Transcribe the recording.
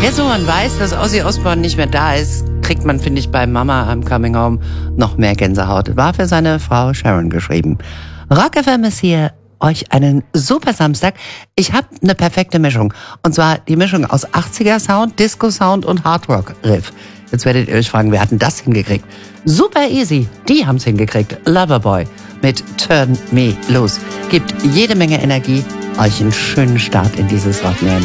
Jetzt, wo man weiß, dass Ozzy Osbourne nicht mehr da ist, kriegt man, finde ich, bei Mama I'm Coming Home noch mehr Gänsehaut. War für seine Frau Sharon geschrieben. Rock FM ist hier. Euch einen super Samstag. Ich habe eine perfekte Mischung. Und zwar die Mischung aus 80er Sound, Disco Sound und Hardrock Riff. Jetzt werdet ihr euch fragen, wer hat denn das hingekriegt? Super easy. Die haben's hingekriegt. Loverboy mit Turn Me Loose. Gibt jede Menge Energie. Euch einen schönen Start in dieses Wochenende.